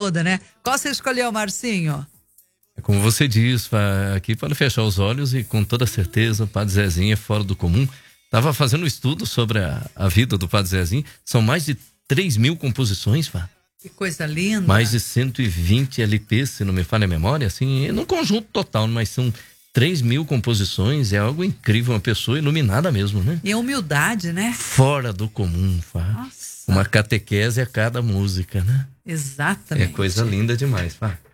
toda, né? Qual você escolheu, Marcinho? Como você diz, aqui para fechar os olhos e com toda certeza o Padre Zezinho é fora do comum. Estava fazendo um estudo sobre a vida do Padre Zezinho. São mais de 3.000 composições, Fá. Que coisa linda. Mais de 120 LPs, se não me falha a memória, assim, num conjunto total, mas são 3.000 composições. É algo incrível, uma pessoa iluminada mesmo, né? E a humildade, né? Fora do comum, Fá. Nossa. Uma catequese a cada música, né? Exatamente. É coisa linda demais, Fá.